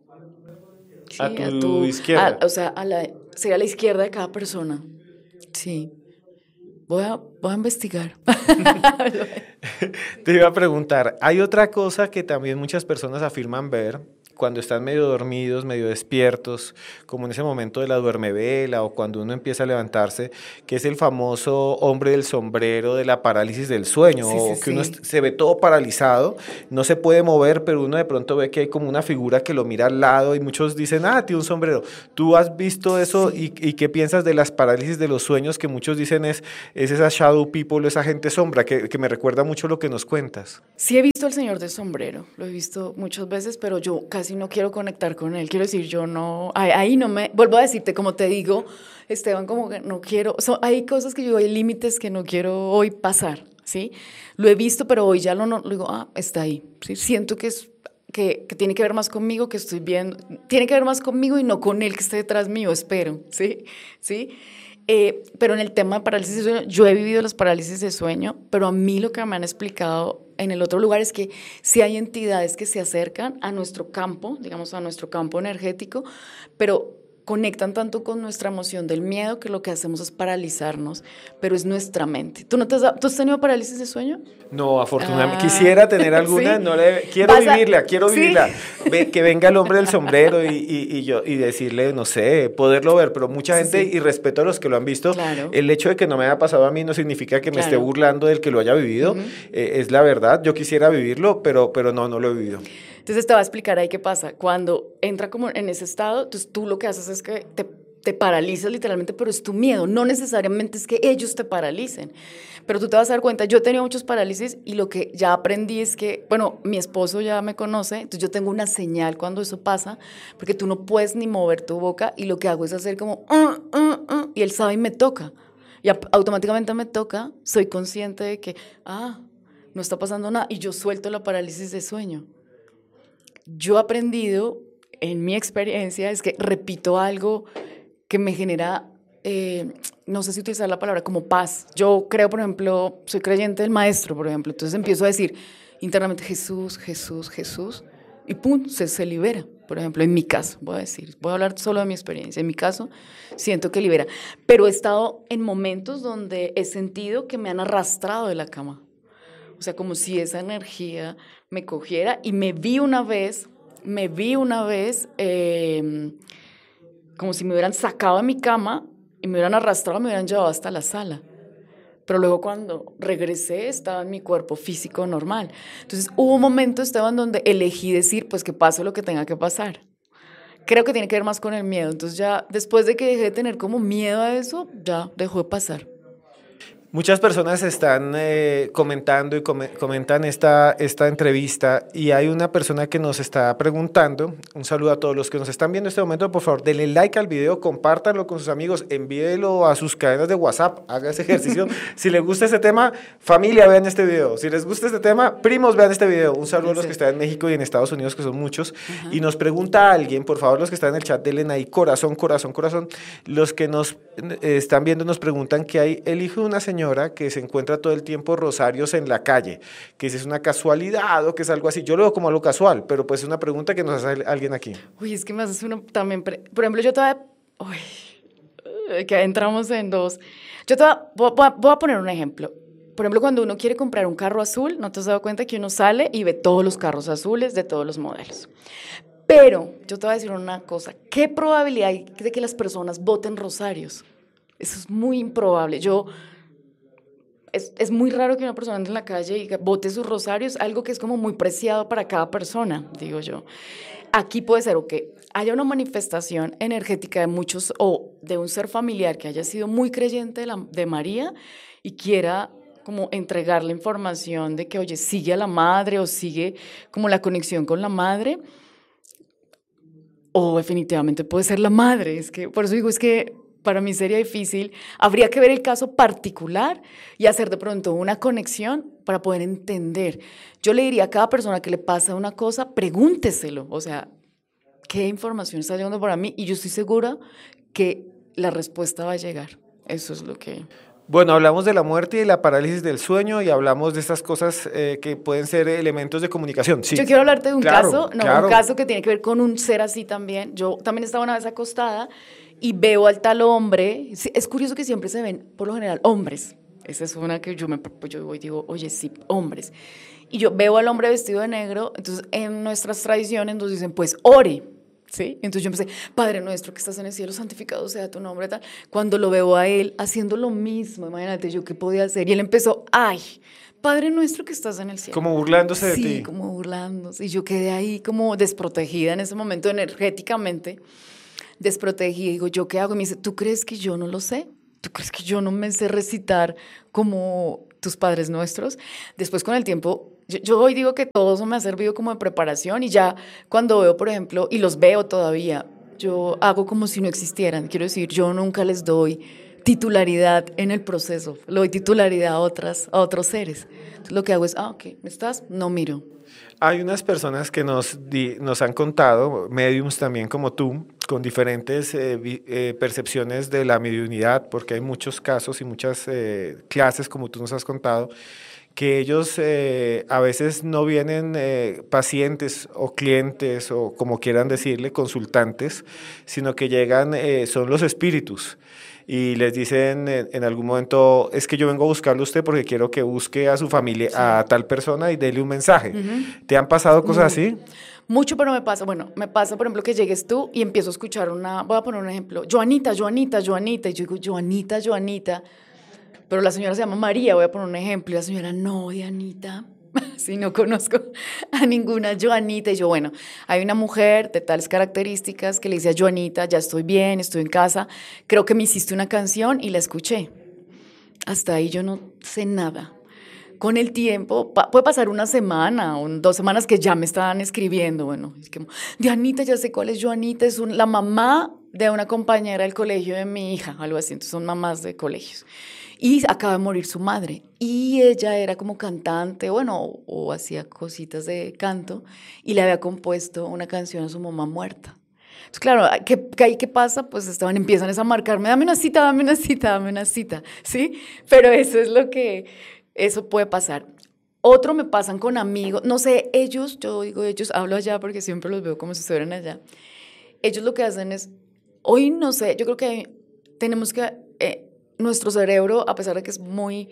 Sí, a tu, a tu izquierda. A, o sea, a la, sería a la izquierda de cada persona. Sí. Voy a, voy a investigar. Te iba a preguntar, hay otra cosa que también muchas personas afirman ver, cuando están medio dormidos, medio despiertos, como en ese momento de la duermevela o cuando uno empieza a levantarse, que es el famoso hombre del sombrero de la parálisis del sueño, Sí, o sí, que uno sí. est- se ve todo paralizado, no se puede mover, pero uno de pronto ve que hay como una figura que lo mira al lado y muchos dicen, ah, tiene un sombrero. ¿Tú has visto eso Sí. y, y qué piensas de las parálisis de los sueños que muchos dicen es, es esa shadow people, esa gente sombra, que, que me recuerda mucho lo que nos cuentas? Sí he visto al señor de sombrero, lo he visto muchas veces, pero yo casi no quiero conectar con él. Quiero decir, yo no, ahí, ahí no me, vuelvo a decirte, como te digo, Esteban, como que no quiero, so- hay cosas que yo, hay límites que no quiero hoy pasar, ¿sí? Lo he visto, pero hoy ya lo, no, lo digo, ah, está ahí, ¿sí? Siento que es, que, que tiene que ver más conmigo, que estoy viendo, tiene que ver más conmigo y no con él que esté detrás mío, espero, ¿sí? ¿Sí? Eh, pero en el tema de parálisis de sueño, yo he vivido las parálisis de sueño, pero a mí lo que me han explicado en el otro lugar es que sí hay entidades que se acercan a nuestro campo, digamos a nuestro campo energético, pero conectan tanto con nuestra emoción del miedo que lo que hacemos es paralizarnos, pero es nuestra mente. ¿Tú no te has, dado- ¿tú has tenido parálisis de sueño? No, afortunadamente. Ah, Quisiera tener alguna, sí. no le, quiero Vas a- vivirla, quiero sí. vivirla. Ve- que venga el hombre del sombrero y, y, y yo y decirle, no sé, poderlo ver, pero mucha Sí, gente, sí. y respeto a los que lo han visto, Claro, el hecho de que no me haya pasado a mí no significa que me esté claro. burlando del que lo haya vivido, Ujú. eh, es la verdad, yo quisiera vivirlo, pero, pero no, no lo he vivido. Entonces te voy a explicar ahí qué pasa. Cuando entra como en ese estado, entonces tú lo que haces es que te, te paralizas literalmente, pero es tu miedo. No necesariamente es que ellos te paralicen, pero tú te vas a dar cuenta. Yo he tenido muchos parálisis y lo que ya aprendí es que, bueno, mi esposo ya me conoce, entonces yo tengo una señal cuando eso pasa, porque tú no puedes ni mover tu boca y lo que hago es hacer como, "Uh, uh, uh", y él sabe y me toca. Y ap- automáticamente me toca, soy consciente de que, ah, no está pasando nada y yo suelto la parálisis de sueño. Yo he aprendido, en mi experiencia, es que repito algo que me genera, eh, no sé si utilizar la palabra, como paz. Yo creo, por ejemplo, soy creyente del maestro, por ejemplo, entonces empiezo a decir internamente Jesús, Jesús, Jesús, y pum, se, se libera. Por ejemplo, en mi caso, voy a decir, voy a hablar solo de mi experiencia, en mi caso, siento que libera. Pero he estado en momentos donde he sentido que me han arrastrado de la cama. O sea, como si esa energía me cogiera y me vi una vez, me vi una vez eh, como si me hubieran sacado de mi cama y me hubieran arrastrado, me hubieran llevado hasta la sala. Pero luego cuando regresé estaba en mi cuerpo físico normal. Entonces hubo un momento, Esteban, donde elegí decir, pues que pase lo que tenga que pasar. Creo que tiene que ver más con el miedo. Entonces ya después de que dejé de tener como miedo a eso, ya dejó de pasar. Muchas personas están eh, comentando y come- comentan esta, esta entrevista y hay una persona que nos está preguntando, un saludo a todos los que nos están viendo en este momento, por favor, denle like al video, compártanlo con sus amigos, envíelo a sus cadenas de WhatsApp, haga ese ejercicio. Si les gusta este tema, familia, vean este video. Si les gusta este tema, primos, vean este video. Un saludo a los que están en México y en Estados Unidos, que son muchos. Ajá. Y nos pregunta alguien, por favor, los que están en el chat, denle ahí corazón, corazón, corazón. Los que nos eh, están viendo nos preguntan que hay el hijo de una señora que se encuentra todo el tiempo rosarios en la calle, que si es una casualidad o que es algo así. Yo lo veo como algo casual, pero pues es una pregunta que nos hace alguien aquí. Uy, es que me haces uno también. pre- Por ejemplo, yo todavía. Uy, que entramos en dos. Yo te voy a, voy a- voy a poner un ejemplo. Por ejemplo, cuando uno quiere comprar un carro azul, ¿no te has dado cuenta que uno sale y ve todos los carros azules de todos los modelos? Pero yo te voy a decir una cosa. ¿Qué probabilidad hay de que las personas voten rosarios? Eso es muy improbable. Yo. Es, es muy raro que una persona ande en la calle y bote sus rosarios, algo que es como muy preciado para cada persona, digo yo. Aquí puede ser o que haya una manifestación energética de muchos o de un ser familiar que haya sido muy creyente de, la, de María y quiera como entregar la información de que, oye, sigue a la madre o sigue como la conexión con la madre, o definitivamente puede ser la madre. Es que, por eso digo, es que para mí sería difícil. Habría que ver el caso particular y hacer de pronto una conexión para poder entender. Yo le diría a cada persona que le pasa una cosa, pregúnteselo. O sea, ¿qué información está llegando para mí? Y yo estoy segura que la respuesta va a llegar. Eso es lo que... Bueno, hablamos de la muerte y de la parálisis del sueño y hablamos de estas cosas eh, que pueden ser elementos de comunicación. Sí. Yo quiero hablarte de un Claro, caso, no, claro. un caso que tiene que ver con un ser así también. Yo también estaba una vez acostada y veo al tal hombre. Sí, es curioso que siempre se ven, por lo general, hombres. Esa es una que yo me pues yo voy y digo, oye, sí, hombres. y yo veo al hombre vestido de negro, entonces en nuestras tradiciones nos dicen, pues ore, ¿sí? Entonces yo empecé, Padre nuestro que estás en el cielo, santificado sea tu nombre, tal. Cuando lo veo a él haciendo lo mismo, imagínate yo qué podía hacer, y él empezó, ay, Padre nuestro que estás en el cielo. Como burlándose de sí, ti. Sí, como burlándose, y yo quedé ahí como desprotegida en ese momento energéticamente, desprotegida, y digo, ¿yo qué hago? Y me dice, ¿tú crees que yo no lo sé? ¿Tú crees que yo no me sé recitar como tus padres nuestros? Después con el tiempo, yo, yo hoy digo que todo eso me ha servido como de preparación y ya cuando veo, por ejemplo, y los veo todavía, yo hago como si no existieran. Quiero decir, yo nunca les doy titularidad en el proceso, le doy titularidad a, otras, a otros seres. Entonces lo que hago es, ah, ok, ¿estás? No miro. Hay unas personas que nos, di, nos han contado, mediums también como tú, con diferentes eh, vi, eh, percepciones de la mediunidad, porque hay muchos casos y muchas eh, clases, como tú nos has contado, que ellos eh, a veces no vienen eh, pacientes o clientes o como quieran decirle, consultantes, sino que llegan, eh, son los espíritus. Y les dicen en, en algún momento, es que yo vengo a buscarlo a usted porque quiero que busque a su familia, sí. a tal persona y dele un mensaje. Uh-huh. ¿Te han pasado cosas uh-huh. así? Mucho, pero me pasa, bueno, me pasa, por ejemplo, que llegues tú y empiezo a escuchar una, voy a poner un ejemplo, Joanita, Joanita, Joanita, y yo digo, Joanita, Joanita, pero la señora se llama María, voy a poner un ejemplo, y la señora, no, Dianita, si no conozco a ninguna Joanita, y yo, bueno, hay una mujer de tales características que le dice a Joanita, ya estoy bien, estoy en casa, creo que me hiciste una canción y la escuché. Hasta ahí yo no sé nada. Con el tiempo, pa- puede pasar una semana o dos semanas que ya me estaban escribiendo, bueno, es que, Dianita, ya sé cuál es Joanita, es un, la mamá de una compañera del colegio de mi hija, algo así, entonces son mamás de colegios. Y acaba de morir su madre. Y ella era como cantante, bueno, o, o hacía cositas de canto, y le había compuesto una canción a su mamá muerta. Entonces, claro, ¿qué, qué, ¿qué pasa? Pues estaban, empiezan a marcarme, dame una cita, dame una cita, dame una cita, ¿sí? Pero eso es lo que, eso puede pasar. Otro me pasan con amigos, no sé, ellos, yo digo ellos, hablo allá porque siempre los veo como si estuvieran allá. Ellos lo que hacen es, hoy no sé, yo creo que tenemos que... Eh, nuestro cerebro, a pesar de que es muy,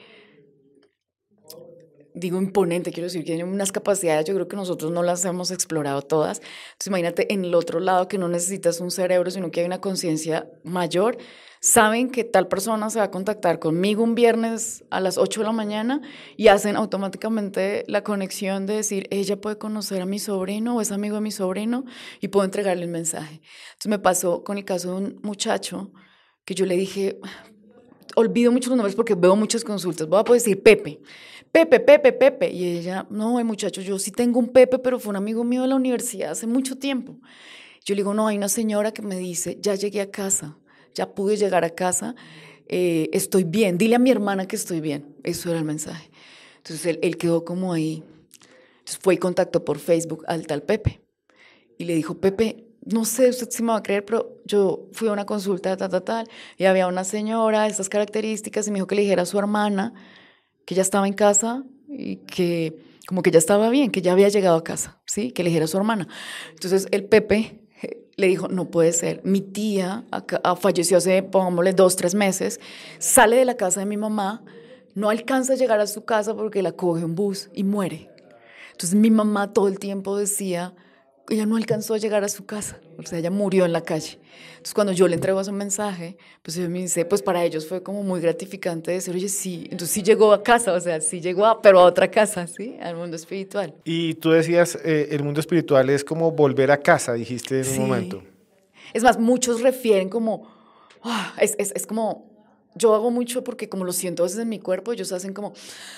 digo, imponente, quiero decir, que tiene unas capacidades, yo creo que nosotros no las hemos explorado todas. Entonces, imagínate en el otro lado que no necesitas un cerebro, sino que hay una conciencia mayor. Saben que tal persona se va a contactar conmigo un viernes a las ocho de la mañana y hacen automáticamente la conexión de decir, ella puede conocer a mi sobrino o es amigo de mi sobrino y puedo entregarle el mensaje. Entonces, me pasó con el caso de un muchacho que yo le dije... olvido muchos nombres porque veo muchas consultas. Voy a poder decir Pepe, Pepe, Pepe, Pepe. Y ella, no, muchacho, yo sí tengo un Pepe, pero fue un amigo mío de la universidad hace mucho tiempo. Yo le digo, no, hay una señora que me dice, ya llegué a casa, ya pude llegar a casa, eh, estoy bien, dile a mi hermana que estoy bien. Eso era el mensaje. Entonces él, él quedó como ahí. Entonces fue y contactó por Facebook al tal Pepe. Y le dijo, Pepe, no sé usted si me va a creer, pero yo fui a una consulta, tal, tal, tal, y había una señora de estas características y me dijo que le dijera a su hermana que ya estaba en casa y que como que ya estaba bien, que ya había llegado a casa, ¿sí? Que le dijera a su hermana. Entonces el Pepe le dijo, no puede ser, mi tía acá, falleció hace, pongámosle, dos, tres meses, sale de la casa de mi mamá, no alcanza a llegar a su casa porque la coge un bus y muere. Entonces mi mamá todo el tiempo decía... ella no alcanzó a llegar a su casa, o sea, ella murió en la calle. Entonces, cuando yo le entrego ese mensaje, pues yo me dice, pues para ellos fue como muy gratificante decir, oye, sí, entonces sí llegó a casa, o sea, sí llegó a, pero a otra casa, ¿sí? Al mundo espiritual. Y tú decías, eh, el mundo espiritual es como volver a casa, dijiste en sí. un momento. Es más, muchos refieren como, oh, es, es, es como, yo hago mucho porque como lo siento a veces en mi cuerpo, ellos hacen como,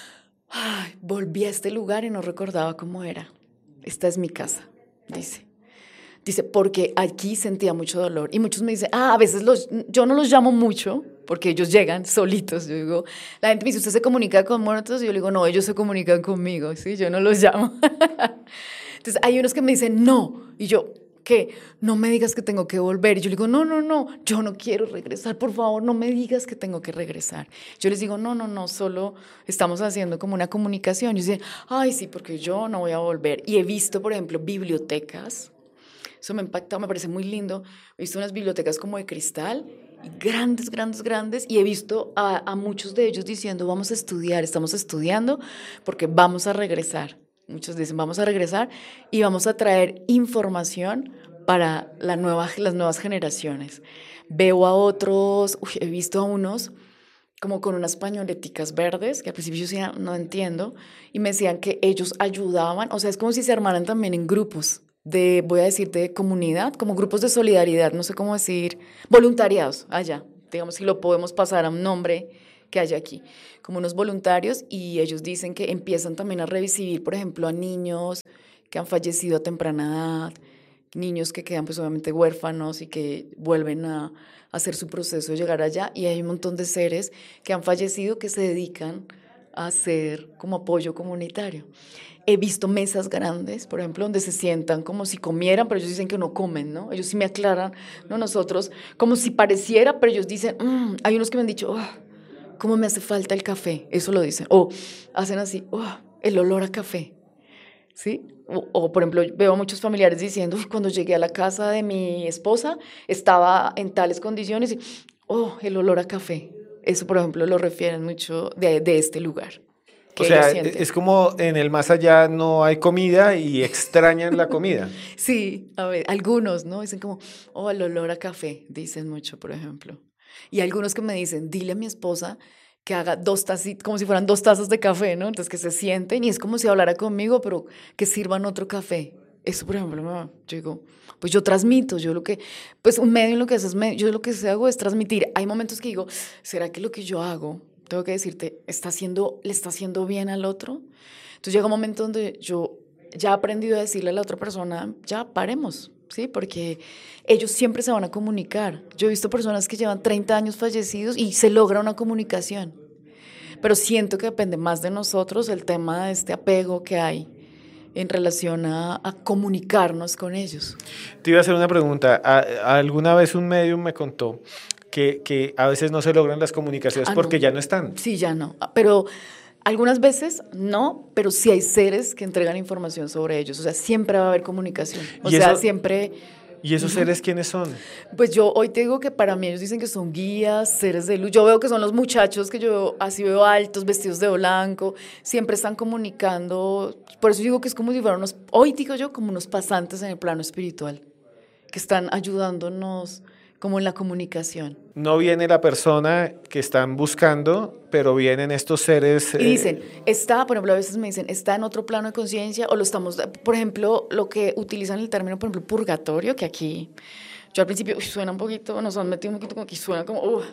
ay, volví a este lugar y no recordaba cómo era. Esta es mi casa. Dice, dice, porque aquí sentía mucho dolor. Y muchos me dicen, ah, a veces los, yo no los llamo mucho, porque ellos llegan solitos. Yo digo, la gente me dice, ¿usted se comunica con muertos? Y yo le digo, no, ellos se comunican conmigo, ¿sí? Yo no los llamo. Entonces, hay unos que me dicen, no. Y yo, ¿qué? No me digas que tengo que volver. Y yo le digo, no, no, no, yo no quiero regresar, por favor, no me digas que tengo que regresar. Yo les digo, no, no, no, solo estamos haciendo como una comunicación. Y dicen, ay, sí, porque yo no voy a volver. Y he visto, por ejemplo, bibliotecas. Eso me ha impactado, me parece muy lindo. He visto unas bibliotecas como de cristal, y grandes, grandes, grandes. Y he visto a, a muchos de ellos diciendo, vamos a estudiar, estamos estudiando porque vamos a regresar. Muchos dicen, vamos a regresar y vamos a traer información para la nueva, las nuevas generaciones. Veo a otros, uy, he visto a unos como con unas pañoleticas verdes, que al principio yo decía, no entiendo, y me decían que ellos ayudaban, o sea, es como si se armaran también en grupos de, voy a decir, de comunidad, como grupos de solidaridad, no sé cómo decir, voluntariados, allá, digamos, si lo podemos pasar a un nombre que haya aquí, como unos voluntarios, y ellos dicen que empiezan también a recibir, por ejemplo, a niños que han fallecido a temprana edad, niños que quedan pues obviamente huérfanos y que vuelven a hacer su proceso de llegar allá, y hay un montón de seres que han fallecido que se dedican a hacer como apoyo comunitario. He visto mesas grandes, por ejemplo, donde se sientan como si comieran, pero ellos dicen que no comen, ¿no? Ellos sí me aclaran, no nosotros, como si pareciera, pero ellos dicen, mmm. Hay unos que me han dicho, oh, ¿cómo me hace falta el café? Eso lo dicen. O hacen así, oh, el olor a café. ¿Sí? O, o, por ejemplo, veo a muchos familiares diciendo, cuando llegué a la casa de mi esposa, estaba en tales condiciones y, oh, el olor a café. Eso, por ejemplo, lo refieren mucho de, de este lugar. O sea, es como en el más allá no hay comida y extrañan la comida. Sí, a ver, algunos, ¿no? Dicen como, oh, el olor a café, dicen mucho, por ejemplo. Y algunos que me dicen, dile a mi esposa que haga dos tazas, como si fueran dos tazas de café, ¿no? Entonces que se sienten y es como si hablara conmigo, pero que sirvan otro café. Eso, por ejemplo, yo digo, pues yo transmito, yo lo que, pues un medio en lo que haces, yo lo que hago es transmitir. Hay momentos que digo, ¿será que lo que yo hago, tengo que decirte, está haciendo, le está haciendo bien al otro? Entonces llega un momento donde yo ya he aprendido a decirle a la otra persona, ya paremos, ¿sí? Porque ellos siempre se van a comunicar. Yo he visto personas que llevan treinta años fallecidos y se logra una comunicación. Pero siento que depende más de nosotros el tema de este apego que hay en relación a, a comunicarnos con ellos. Te iba a hacer una pregunta. A, a alguna vez un medium me contó que, que a veces no se logran las comunicaciones ah, porque no. ya no están. Sí, ya no. Pero algunas veces no, pero sí hay seres que entregan información sobre ellos. O sea, siempre va a haber comunicación. O sea, eso, siempre... ¿Y esos uh-huh. seres quiénes son? Pues yo hoy te digo que para mí ellos dicen que son guías, seres de luz. Yo veo que son los muchachos que yo veo, así veo altos, vestidos de blanco. Siempre están comunicando. Por eso digo que es como si fueran unos, hoy digo yo, como unos pasantes en el plano espiritual, que están ayudándonos como en la comunicación. No viene la persona que están buscando, pero vienen estos seres... Y dicen, está, por ejemplo, a veces me dicen, está en otro plano de conciencia, o lo estamos, por ejemplo, lo que utilizan el término, por ejemplo, purgatorio, que aquí, yo al principio, uy, suena un poquito, nos han metido un poquito como que suena como... Uh,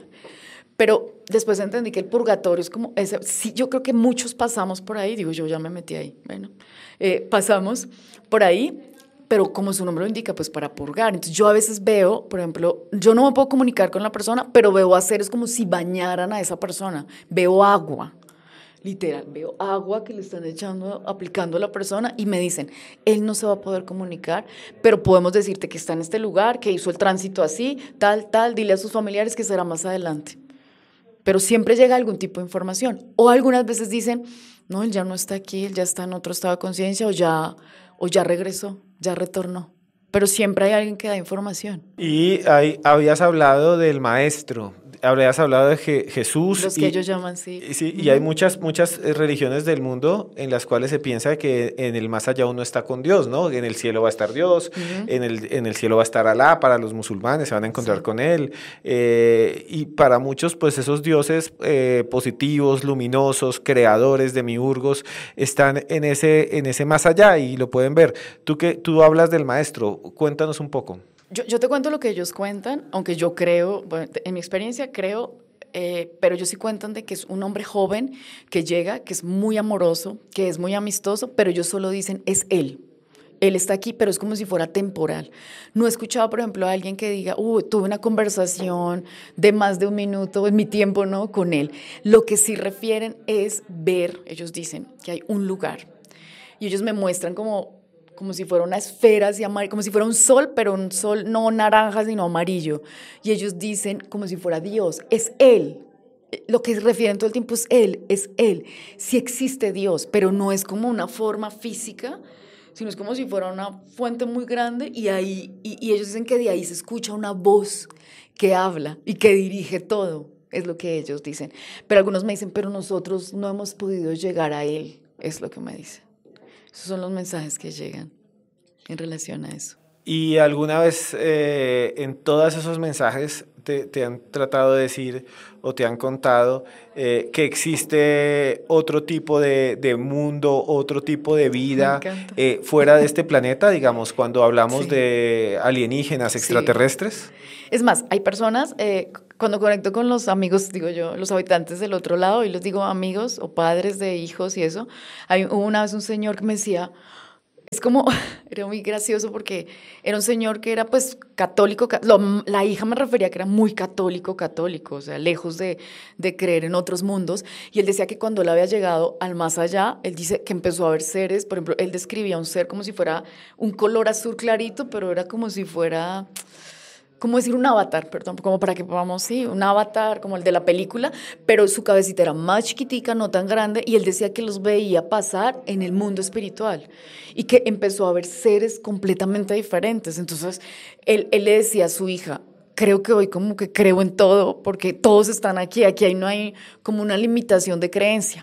pero después entendí que el purgatorio es como, ese, sí, yo creo que muchos pasamos por ahí, digo, yo ya me metí ahí, bueno, eh, pasamos por ahí, pero como su nombre lo indica, pues para purgar. Entonces yo a veces veo, por ejemplo, yo no me puedo comunicar con la persona, pero veo a seres como si bañaran a esa persona. Veo agua, literal, veo agua que le están echando, aplicando a la persona y me dicen, él no se va a poder comunicar, pero podemos decirte que está en este lugar, que hizo el tránsito así, tal, tal, dile a sus familiares que será más adelante. Pero siempre llega algún tipo de información. O algunas veces dicen, no, él ya no está aquí, él ya está en otro estado de conciencia o ya, o ya regresó. Ya retornó, pero siempre hay alguien que da información. Y hay, habías hablado del maestro, habías hablado de Je- Jesús. Los que y, ellos llaman, sí. Y, sí, uh-huh. y hay muchas, muchas religiones del mundo en las cuales se piensa que en el más allá uno está con Dios, ¿no? En el cielo va a estar Dios, uh-huh. en, el, en el cielo va a estar Alá, para los musulmanes se van a encontrar sí. con él. Eh, y para muchos, pues esos dioses eh, positivos, luminosos, creadores, demiurgos, están en ese, en ese más allá y lo pueden ver. Tú que tú hablas del maestro, cuéntanos un poco. Yo, yo te cuento lo que ellos cuentan, aunque yo creo, bueno, en mi experiencia creo, eh, pero ellos sí cuentan de que es un hombre joven que llega, que es muy amoroso, que es muy amistoso, pero ellos solo dicen, es él. Él está aquí, pero es como si fuera temporal. No he escuchado, por ejemplo, a alguien que diga, uh, tuve una conversación de más de un minuto en mi tiempo, ¿no?, con él. Lo que sí refieren es ver, ellos dicen que hay un lugar. Y ellos me muestran como... como si fuera una esfera, así amar- como si fuera un sol, pero un sol no naranja, sino amarillo. Y ellos dicen como si fuera Dios, es Él. Lo que refieren todo el tiempo es Él, es Él. Sí existe Dios, pero no es como una forma física, sino es como si fuera una fuente muy grande y, ahí, y, y ellos dicen que de ahí se escucha una voz que habla y que dirige todo, es lo que ellos dicen. Pero algunos me dicen, pero nosotros no hemos podido llegar a Él, es lo que me dicen. Esos son los mensajes que llegan en relación a eso. ¿Y alguna vez eh, en todos esos mensajes te, te han tratado de decir o te han contado eh, que existe otro tipo de, de mundo, otro tipo de vida eh, fuera de este planeta, digamos, cuando hablamos sí. de alienígenas extraterrestres? Sí. Es más, hay personas, eh, cuando conecto con los amigos, digo yo, los habitantes del otro lado, y les digo amigos o padres de hijos y eso, hay una vez un señor que me decía... Es como, era muy gracioso porque era un señor que era pues católico, lo, la hija me refería que era muy católico, católico, o sea, lejos de, de creer en otros mundos, y él decía que cuando él había llegado al más allá, él dice que empezó a ver seres, por ejemplo, él describía un ser como si fuera un color azul clarito, pero era como si fuera... ¿Cómo decir un avatar? Perdón, como para que podamos, sí, un avatar como el de la película, pero su cabecita era más chiquitica, no tan grande, y él decía que los veía pasar en el mundo espiritual y que empezó a ver seres completamente diferentes. Entonces, él, él le decía a su hija, creo que hoy como que creo en todo, porque todos están aquí, aquí hay, no hay como una limitación de creencia.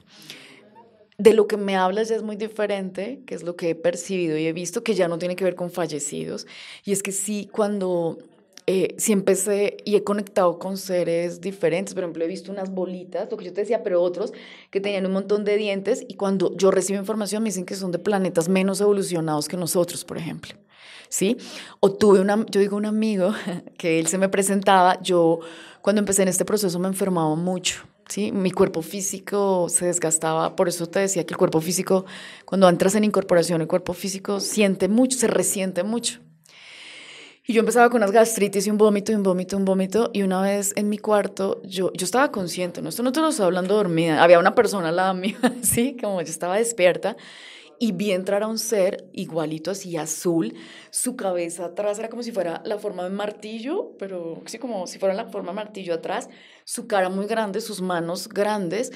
De lo que me hablas ya es muy diferente, que es lo que he percibido y he visto, que ya no tiene que ver con fallecidos, y es que sí, cuando... Eh, sí empecé y he conectado con seres diferentes. Por ejemplo, he visto unas bolitas, lo que yo te decía, pero otros que tenían un montón de dientes, y cuando yo recibo información me dicen que son de planetas menos evolucionados que nosotros, por ejemplo, ¿sí? O tuve una, yo digo un amigo que él se me presentaba, yo cuando empecé en este proceso me enfermaba mucho, ¿sí? Mi cuerpo físico se desgastaba, por eso te decía que el cuerpo físico, cuando entras en incorporación, el cuerpo físico siente mucho, se resiente mucho. Y yo empezaba con unas gastritis y un vómito, y un vómito, un vómito, y una vez en mi cuarto, yo, yo estaba consciente, ¿no? Esto no te lo estoy hablando dormida, había una persona al lado mío, ¿sí? Como yo estaba despierta, y vi entrar a un ser igualito así, azul, su cabeza atrás era como si fuera la forma de martillo, pero sí, como si fuera la forma de martillo atrás, su cara muy grande, sus manos grandes.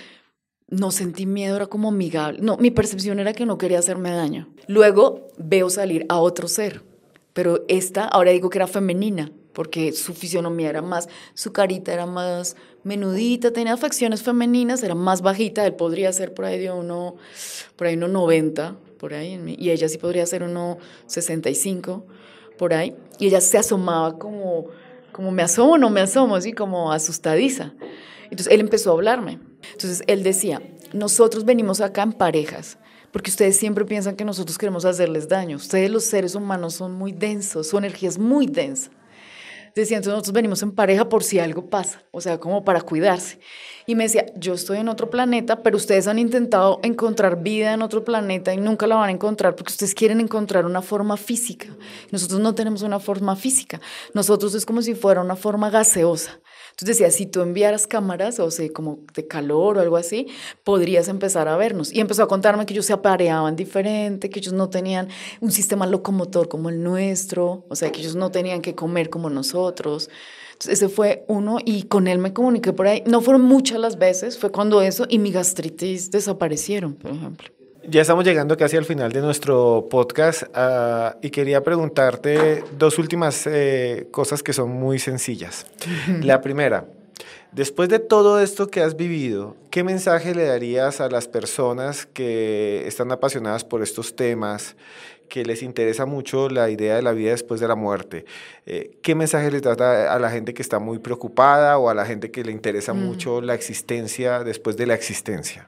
No sentí miedo, era como amigable, no, mi percepción era que no quería hacerme daño. Luego veo salir a otro ser, pero esta, ahora digo que era femenina, porque su fisionomía era más, su carita era más menudita, tenía facciones femeninas, era más bajita, él podría ser por ahí de uno, por ahí uno noventa, por ahí, y ella sí podría ser uno sesenta y cinco, por ahí, y ella se asomaba como, como me asomo, no me asomo, así como asustadiza. Entonces él empezó a hablarme, entonces él decía, nosotros venimos acá en parejas, porque ustedes siempre piensan que nosotros queremos hacerles daño. Ustedes, los seres humanos, son muy densos, su energía es muy densa. Decía, entonces nosotros venimos en pareja por si algo pasa, o sea, como para cuidarse. Y me decía, yo estoy en otro planeta, pero ustedes han intentado encontrar vida en otro planeta y nunca la van a encontrar porque ustedes quieren encontrar una forma física. Nosotros no tenemos una forma física. Nosotros es como si fuera una forma gaseosa. Entonces decía, si tú enviaras cámaras, o sea, como de calor o algo así, podrías empezar a vernos. Y empezó a contarme que ellos se apareaban diferente, que ellos no tenían un sistema locomotor como el nuestro, o sea, que ellos no tenían que comer como nosotros. Entonces ese fue uno, y con él me comuniqué por ahí. No fueron muchas las veces, fue cuando eso y mi gastritis desaparecieron, por ejemplo. Ya estamos llegando casi al final de nuestro podcast uh, y quería preguntarte dos últimas eh, cosas que son muy sencillas. La primera, después de todo esto que has vivido, ¿qué mensaje le darías a las personas que están apasionadas por estos temas, que les interesa mucho la idea de la vida después de la muerte? Eh, ¿Qué mensaje les das a, a la gente que está muy preocupada o a la gente que le interesa mm. mucho la existencia después de la existencia?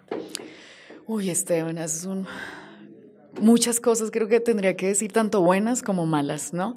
Uy, Esteban, esas son muchas cosas, creo que tendría que decir, tanto buenas como malas, ¿no?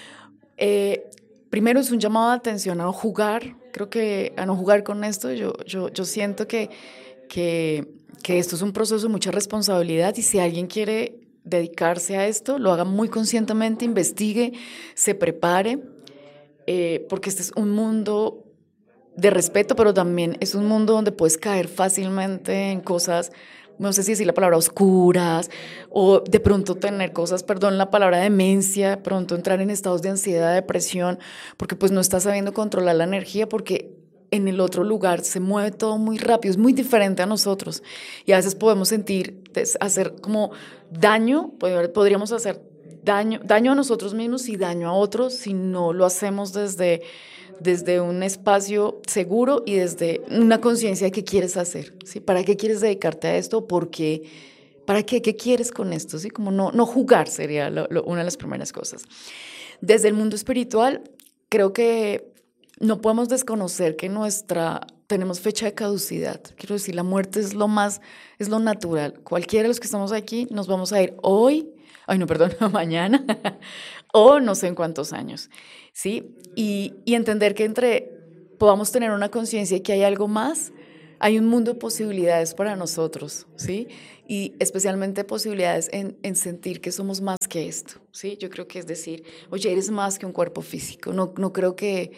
Eh, primero es un llamado de atención a no jugar, creo que a no jugar con esto. Yo, yo, yo siento que, que, que esto es un proceso de mucha responsabilidad, y si alguien quiere dedicarse a esto, lo haga muy conscientemente, investigue, se prepare, eh, porque este es un mundo de respeto, pero también es un mundo donde puedes caer fácilmente en cosas, no sé si decir la palabra oscuras, o de pronto tener cosas, perdón la palabra demencia, de pronto entrar en estados de ansiedad, depresión, porque pues no estás sabiendo controlar la energía, porque en el otro lugar se mueve todo muy rápido, es muy diferente a nosotros, y a veces podemos sentir, hacer como daño, podríamos hacer daño, daño a nosotros mismos y daño a otros si no lo hacemos desde... desde un espacio seguro y desde una conciencia de qué quieres hacer, ¿sí? ¿Para qué quieres dedicarte a esto? ¿Por qué, ¿Para qué? ¿Qué quieres con esto? ¿Sí? Como no, no jugar sería lo, lo, una de las primeras cosas. Desde el mundo espiritual, creo que no podemos desconocer que nuestra, tenemos fecha de caducidad. Quiero decir, la muerte es lo más, es lo natural. Cualquiera de los que estamos aquí nos vamos a ir hoy, ay no, perdón, mañana, o no sé en cuántos años, ¿sí? Y, y entender que entre podamos tener una conciencia de que hay algo más, hay un mundo de posibilidades para nosotros, ¿sí? Y especialmente posibilidades en, en sentir que somos más que esto, ¿sí? Yo creo que es decir, oye, eres más que un cuerpo físico. No, no creo que,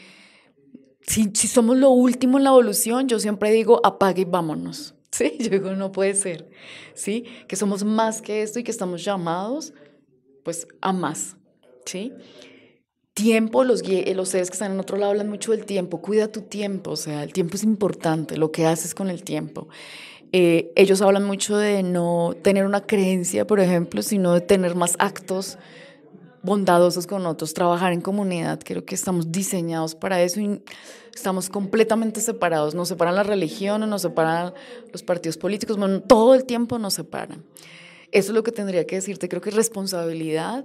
si, si somos lo último en la evolución, yo siempre digo, apague y vámonos, ¿sí? Yo digo, no puede ser, ¿sí? Que somos más que esto y que estamos llamados, pues, a más, ¿sí? Tiempo, los, los seres que están en otro lado hablan mucho del tiempo. Cuida tu tiempo, o sea, el tiempo es importante, lo que haces con el tiempo. Eh, ellos hablan mucho de no tener una creencia, por ejemplo, sino de tener más actos bondadosos con otros, trabajar en comunidad. Creo que estamos diseñados para eso y estamos completamente separados. Nos separan las religiones, nos separan los partidos políticos, bueno, todo el tiempo nos separan. Eso es lo que tendría que decirte. Creo que responsabilidad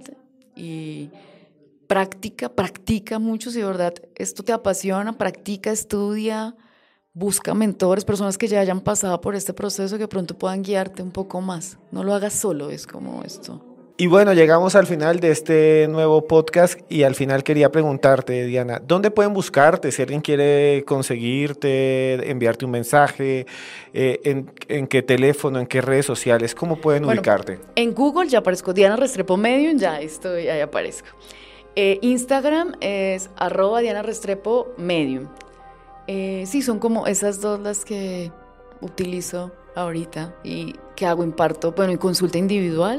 y práctica, practica mucho, si de verdad esto te apasiona, practica, estudia, busca mentores, personas que ya hayan pasado por este proceso que pronto puedan guiarte un poco más. No lo hagas solo, es como esto. Y bueno, llegamos al final de este nuevo podcast y al final quería preguntarte, Diana, ¿dónde pueden buscarte? Si alguien quiere conseguirte, enviarte un mensaje, eh, en, en qué teléfono, en qué redes sociales, ¿cómo pueden bueno, ubicarte? En Google ya aparezco, Diana Restrepo Medium, ya estoy, ahí aparezco. Eh, Instagram es arroba Diana Restrepo Medium. Eh, sí, son como esas dos las que utilizo ahorita y que hago, imparto, bueno, y consulta individual.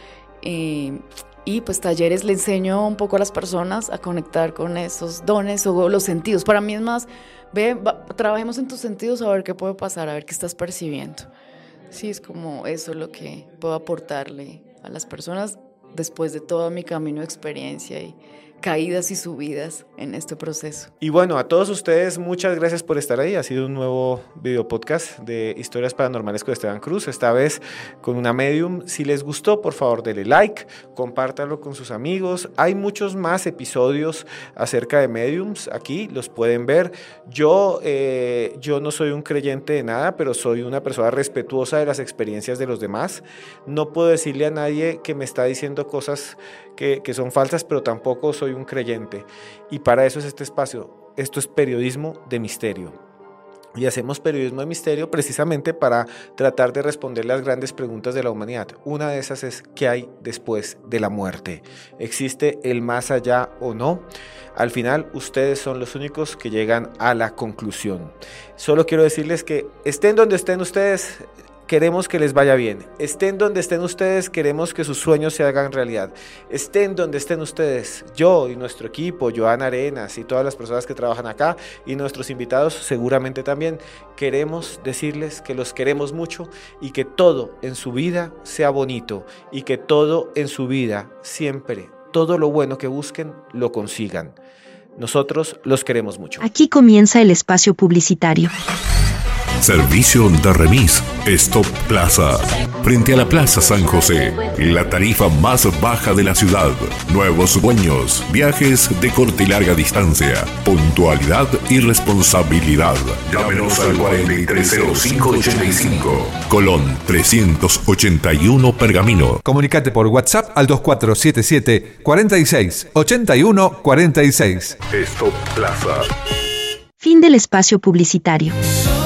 Eh, y pues talleres le enseño un poco a las personas a conectar con esos dones o los sentidos. Para mí es más, ve, va, trabajemos en tus sentidos a ver qué puede pasar, a ver qué estás percibiendo. Sí, es como eso lo que puedo aportarle a las personas después de todo mi camino de experiencia y caídas y subidas en este proceso. Y bueno, a todos ustedes, muchas gracias por estar ahí. Ha sido un nuevo video podcast de Historias Paranormales con Esteban Cruz, esta vez con una medium. Si les gustó, por favor, denle like, compártanlo con sus amigos. Hay muchos más episodios acerca de mediums aquí, los pueden ver. Yo, eh, yo no soy un creyente de nada, pero soy una persona respetuosa de las experiencias de los demás. No puedo decirle a nadie que me está diciendo cosas que, que son falsas, pero tampoco soy un creyente, y para eso es este espacio. Esto es periodismo de misterio, y hacemos periodismo de misterio precisamente para tratar de responder las grandes preguntas de la humanidad. Una de esas es: ¿qué hay después de la muerte? ¿Existe el más allá o no? Al final, ustedes son los únicos que llegan a la conclusión. Solo quiero decirles que estén donde estén ustedes, queremos que les vaya bien. Estén donde estén ustedes, queremos que sus sueños se hagan realidad. Estén donde estén ustedes, yo y nuestro equipo, Joana Arenas y todas las personas que trabajan acá y nuestros invitados seguramente también, queremos decirles que los queremos mucho y que todo en su vida sea bonito y que todo en su vida siempre, todo lo bueno que busquen, lo consigan. Nosotros los queremos mucho. Aquí comienza el espacio publicitario. Servicio de remis Stop Plaza. Frente a la Plaza San José, la tarifa más baja de la ciudad. Nuevos dueños, viajes de corta y larga distancia, puntualidad y responsabilidad. Llámenos al cuarenta y tres cero cinco ochenta y cinco. Colón trescientos ochenta y uno Pergamino. Comunicate por WhatsApp al dos cuatro siete siete, cuarenta y seis, ochenta y uno, cuarenta y seis. Stop Plaza. Fin del espacio publicitario.